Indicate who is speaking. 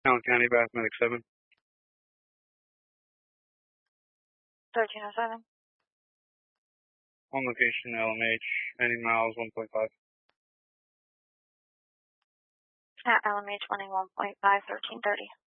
Speaker 1: Allen County, Medic 7.
Speaker 2: 1307.
Speaker 1: On location, LMH, any miles 1.5.
Speaker 2: At LMH 21.5, 1330.